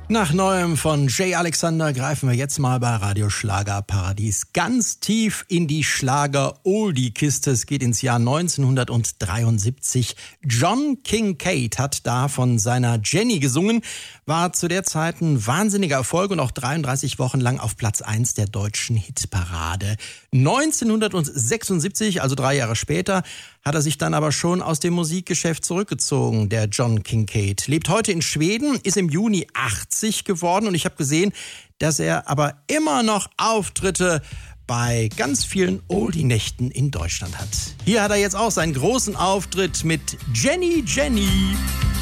Nach Neuem von Jay Alexander greifen wir jetzt mal bei Radio Schlager Paradies ganz tief in die Schlager-Oldie-Kiste. Es geht ins Jahr 1973. John Kincade hat da von seiner Jenny gesungen, war zu der Zeit ein wahnsinniger Erfolg und auch 33 Wochen lang auf Platz 1 der deutschen Hitparade. 1976, also 3 Jahre später, hat er sich dann aber schon aus dem Musikgeschäft zurückgezogen, der John Kincade. Lebt heute in Schweden, ist im Juni 80 geworden und ich habe gesehen, dass er aber immer noch Auftritte bei ganz vielen Oldie-Nächten in Deutschland hat. Hier hat er jetzt auch seinen großen Auftritt mit Jenny Jenny.